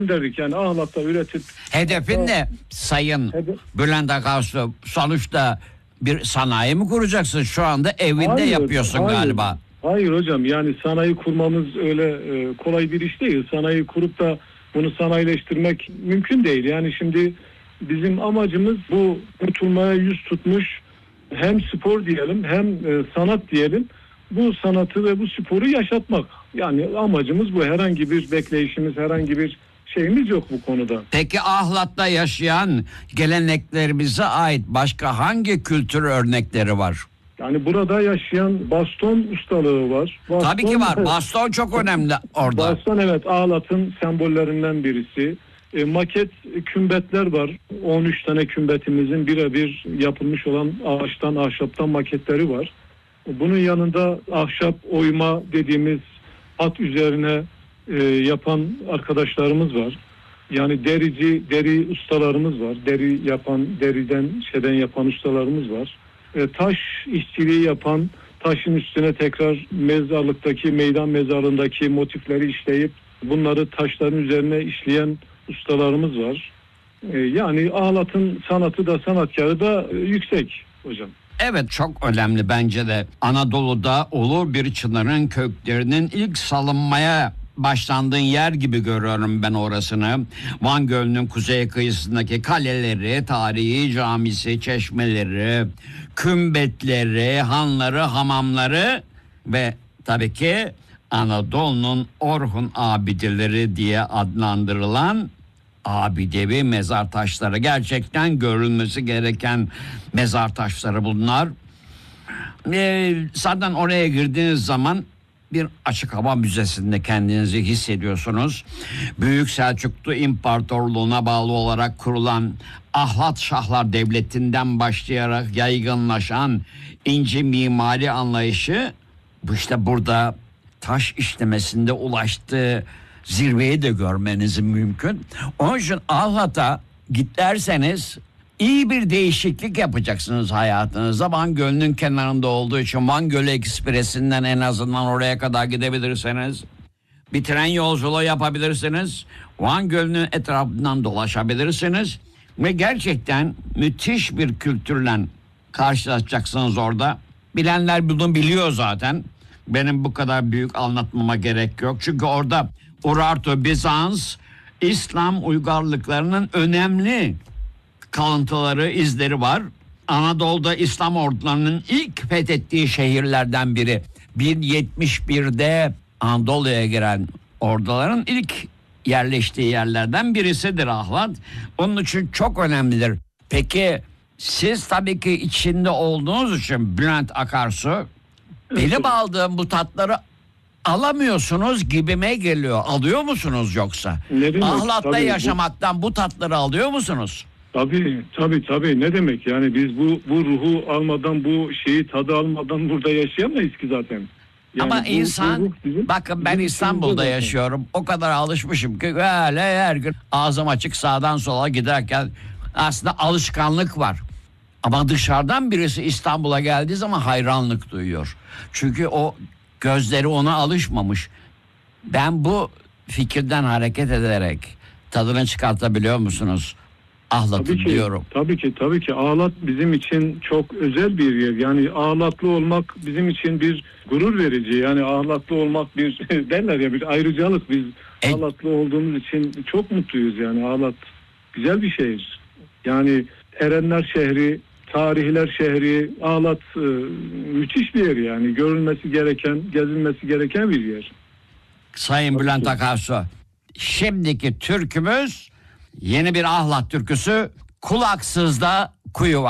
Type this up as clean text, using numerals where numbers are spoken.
dedik yani Ahlat'ta üretip. Hedefin ne Sayın Bülent Akarsu? Sonuçta bir sanayi mi kuracaksın? Şu anda evinde yapıyorsun galiba. Hayır hocam, yani sanayi kurmamız öyle kolay bir iş değil. Sanayi kurup da bunu sanayileştirmek mümkün değil. Yani şimdi bizim amacımız bu unutulmaya yüz tutmuş hem spor diyelim hem sanat diyelim. Bu sanatı ve bu sporu yaşatmak. Yani amacımız bu. Herhangi bir bekleyişimiz, herhangi bir şeyimiz yok bu konuda. Peki Ahlat'ta yaşayan geleneklerimize ait başka hangi kültür örnekleri var? Yani burada yaşayan baston ustalığı var. Baston, tabii ki var. Baston çok önemli orada. Baston evet, Ahlat'ın sembollerinden birisi. Maket kümbetler var. 13 tane kümbetimizin birebir yapılmış olan ağaçtan, ahşaptan maketleri var. Bunun yanında ahşap oyma dediğimiz at üzerine yapan arkadaşlarımız var. Yani deri ustalarımız var. Deriden yapan ustalarımız var. Taş işçiliği yapan, taşın üstüne tekrar meydan mezarlığındaki motifleri işleyip bunları taşların üzerine işleyen ustalarımız var. Yani Ahlat'ın sanatı da sanatkarı da yüksek hocam. Evet, çok önemli bence de. Anadolu'da olur bir çınarın köklerinin ilk salınmaya başlandığın yer gibi görüyorum ben orasını. Van Gölü'nün kuzey kıyısındaki kaleleri, tarihi camisi, çeşmeleri, kümbetleri, hanları, hamamları ve tabii ki Anadolu'nun Orhun abideleri diye adlandırılan abidevi mezar taşları. Gerçekten görülmesi gereken mezar taşları bunlar. Zaten oraya girdiğiniz zaman bir açık hava müzesinde kendinizi hissediyorsunuz. Büyük Selçuklu İmparatorluğu'na bağlı olarak kurulan Ahlat Şahlar Devleti'nden başlayarak yaygınlaşan ince mimari anlayışı işte burada taş işlemesinde ulaştığı zirveyi de görmeniz mümkün. Onun için Ahlat'a giderseniz iyi bir değişiklik yapacaksınız hayatınızda. Van Gölü'nün kenarında olduğu için Van Gölü Ekspresi'nden en azından oraya kadar gidebilirsiniz. Bir tren yolculuğu yapabilirsiniz. Van Gölü'nün etrafından dolaşabilirsiniz. Ve gerçekten müthiş bir kültürle karşılaşacaksınız orada. Bilenler bunu biliyor zaten. Benim bu kadar büyük anlatmama gerek yok. Çünkü orada Urartu, Bizans, İslam uygarlıklarının önemli kalıntıları, izleri var. Anadolu'da İslam ordularının ilk fethettiği şehirlerden biri. 1071'de Anadolu'ya giren orduların ilk yerleştiği yerlerden birisidir Ahlat. Onun için çok önemlidir. Peki siz tabii ki içinde olduğunuz için Bülent Akarsu, benim aldığım bu tatları alamıyorsunuz gibime geliyor. Alıyor musunuz yoksa? Ahlat'ta yaşamaktan bu tatları alıyor musunuz? Tabii. Ne demek? Yani biz bu ruhu almadan, bu şeyi tadı almadan burada yaşayamayız ki zaten. Yani ama insan, bakın ben İstanbul'da yaşıyorum. O kadar alışmışım ki öyle her gün ağzım açık sağdan sola giderken aslında alışkanlık var. Ama dışarıdan birisi İstanbul'a geldiği zaman hayranlık duyuyor. Çünkü o gözleri ona alışmamış. Ben bu fikirden hareket ederek tadını çıkartabiliyor musunuz Ahlat'ı diyorum. Tabii ki Ahlat bizim için çok özel bir yer. Yani Ahlatlı olmak bizim için bir gurur verici. Yani Ahlatlı olmak bir derler ya, bir ayrıcalık. Biz Ahlatlı olduğumuz için çok mutluyuz yani. Ahlat güzel bir şehir. Yani Erenler şehri, tarihler şehri, Ahlat müthiş bir yer yani. Görülmesi gereken, gezilmesi gereken bir yer. Sayın Bülent Akarsu, şimdiki türkümüz yeni bir Ahlat türküsü. Kulaksızda kuyu var.